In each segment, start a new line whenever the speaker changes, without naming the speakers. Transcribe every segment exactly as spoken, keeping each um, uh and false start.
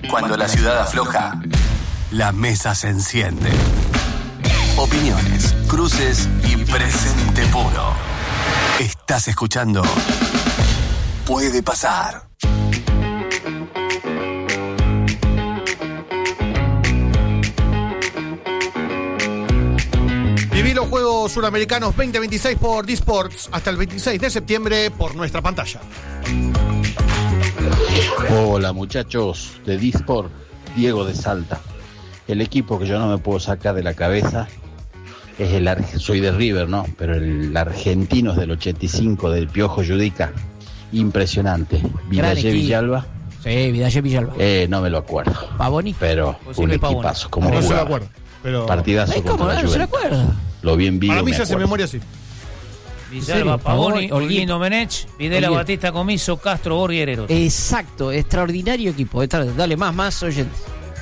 Cuando la ciudad afloja, la mesa se enciende. Opiniones, cruces y presente puro. Estás escuchando Puede Pasar.
Viví los Juegos Suramericanos veinte veintiséis por D-Sports hasta el veintiséis de septiembre por nuestra pantalla.
Hola muchachos de D-Sport, Diego de Salta. El equipo que yo no me puedo sacar de la cabeza es el Ar- soy de River, ¿no? Pero el Argentinos del ochenta y cinco del Piojo Yudica, impresionante. Vidalle Villalba.
Sí, Vidalle Villalba.
Eh, no me lo acuerdo.
Pavoni.
Pero
Pues
un
sí,
equipazo, como
No se lo
jugaba.
acuerdo. Pero
Partidazo
Ay, ¿cómo?
contra la
No se lo
Juventus.
acuerda.
Lo bien vivo.
para mí
me
se hace
acuerdo.
memoria así.
Villalba, Pavoni, Holguín Domenech, Videla,
Holguín.
Batista, Comiso, Castro, Borghi, Herreros.
Exacto, extraordinario equipo. Extra- Dale más, más oyentes.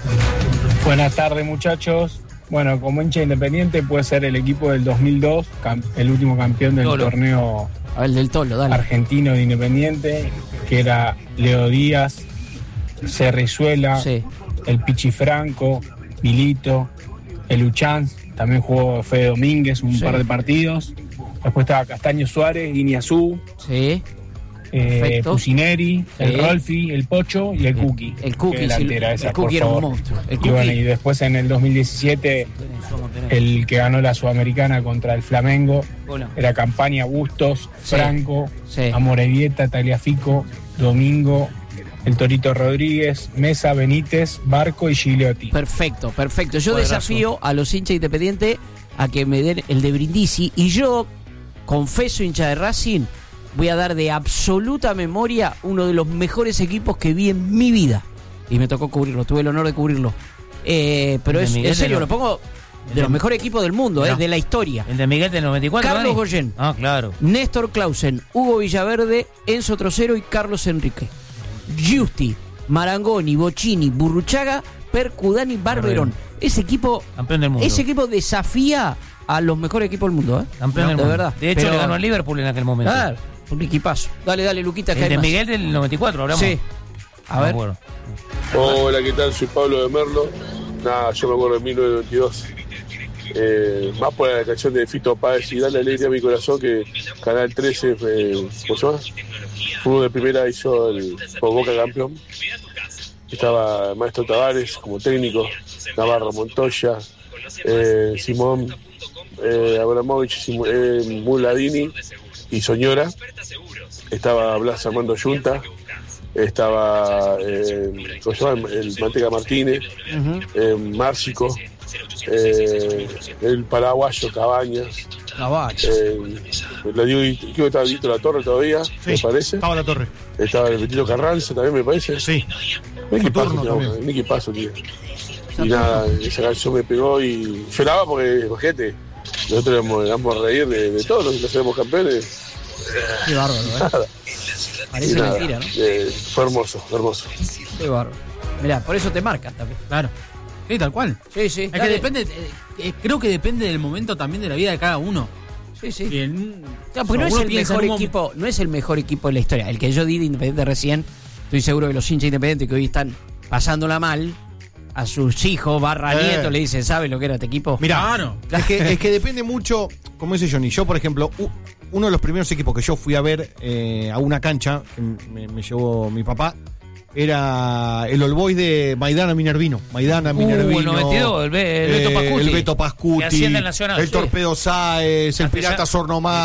Buenas tardes muchachos. Bueno, como hincha independiente puede ser el equipo del dos mil dos, cam- el último campeón del
Tolo.
torneo
A ver, el del Tolo, dale.
argentino de Independiente, que era Leo Díaz, Cerrizuela,
Sí.
el Pichi Franco, Milito, el Uchanz, también jugó Fede Domínguez un
Sí.
par de partidos. Después estaba Castaño Suárez, Guiñazú,
Sí.
eh,
Perfecto.
Pusineri, el
Sí.
Rolfi, el Pocho y el Cookie.
El Cookie,
Qué delantera
sí,
esa,
el Cookie
por
era un
favor.
monstruo. El
Y
Cookie.
bueno, y después en el dos mil diecisiete el que ganó la Sudamericana contra el Flamengo
Hola.
era Campaña, Bustos,
Sí.
Franco,
Sí.
Amorevieta, Tagliafico, Domingo, el Torito Rodríguez, Mesa, Benítez, Barco y Gigliotti.
Perfecto, perfecto. Yo
Cuadrazo.
desafío a los hinchas independientes a que me den el de Brindisi y yo, confeso hincha de Racing, voy a dar de absoluta memoria uno de los mejores equipos que vi en mi vida. Y me tocó cubrirlo, tuve el honor de cubrirlo. Eh, pero
El de
es,
Miguel
en serio,
de
lo
los-
pongo
el
de los
de-
mejores equipos del mundo,
Mirá.
eh, de la historia.
El de Miguel del noventa y cuatro.
Carlos
Dani.
Goyen.
Ah, claro.
Néstor Clausen, Hugo Villaverde, Enzo Trocero y Carlos Enrique. Giusti, Marangoni, Bocchini, Burruchaga, Percudani, Barberón. Ese equipo,
Campeón del mundo.
ese equipo desafía a los mejores equipos del mundo, ¿eh?
Campeón del
de
mundo.
verdad.
De hecho,
Pero-
le ganó al Liverpool en aquel momento.
Claro, un equipazo. Dale, dale, Luquita, que
el
hay
de
más.
Miguel del noventa y cuatro, hablamos.
Sí. A
No me
ver.
acuerdo.
Hola, ¿qué tal? Soy Pablo de Merlo. Nada, yo me acuerdo de mil novecientos noventa y dos. Eh, más por la canción de Fito Páez y Dale Alegría a mi corazón, que Canal trece, eh, ¿cómo se llama? Fútbol de primera hizo el por Boca campeón. Estaba el maestro Tavares como técnico, Navarro Montoya, eh, Simón, eh, Abramovich, Sim- eh, Muladini y Soñora. Estaba Blas Armando Yunta. Estaba eh, ¿cómo se llama? El Manteca Martínez,
Ujú.
eh, Márcico, eh, el paraguayo Cabañas,
Caballo.
eh, le digo, creo que estaba Vito La Torre todavía, me parece.
Estaba la torre.
Estaba el Betito Carranza también, me parece.
Sí.
Un equipazo,
Saturno
tío,
también.
un equipazo, tío. Y nada, esa canción me pegó y lloraba porque, imagínate, nosotros éramos, éramos a reír de, de todos los que hacemos campeones.
Qué bárbaro, ¿eh?
Nada. Y
Parece
nada,
mentira, ¿no?
eh, fue hermoso, fue hermoso.
Qué bárbaro. Mirá, por eso te marcan también.
Claro. Sí, tal cual.
Sí, sí.
Es que
dale.
depende, eh, eh, creo que depende del momento también de la vida de cada uno.
Sí, sí.
Que en-
Claro, porque no es
uno
el
piensa
mejor
en un
equipo, no es el mejor equipo de la historia. El que yo di de Independiente recién, estoy seguro que los hinchas independientes que hoy están pasándola mal, a sus hijos barra
Eh.
nietos le dicen, ¿sabes lo que era este equipo?
Mirá,
Claro.
es, que, es que depende mucho, como dice Johnny. Yo, por ejemplo, u- uno de los primeros equipos que yo fui a ver eh, a una cancha, que me, me llevó mi papá, era el All Boys de Maidana Minervino. Maidana
Uh,
Minervino.
el noventa y dos, el Be- el Beto
eh,
Pascuti.
El Beto Pascuti.
Que asciende al Nacional,
El
sí.
Torpedo Sáez, el
Castellano.
Pirata Sornomás.